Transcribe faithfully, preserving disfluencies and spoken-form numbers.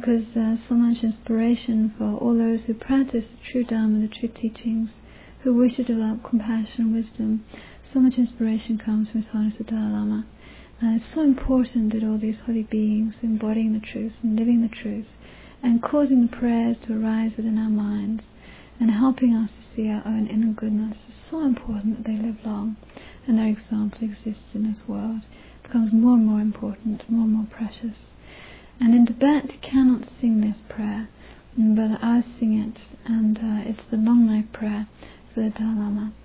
because uh, so much inspiration for all those who practice the true Dharma, the true teachings, who wish to develop compassion and wisdom. So much inspiration comes from His Holiness the Dalai Lama. And it's so important that all these holy beings embodying the truth and living the truth and causing the prayers to arise within our minds and helping us to see our own inner goodness. It's so important that they live long and their example exists in this world. It becomes more and more important, more and more precious. And in Tibet you cannot sing this prayer, but I sing it, and uh, it's the long life prayer for the Dalai Lama.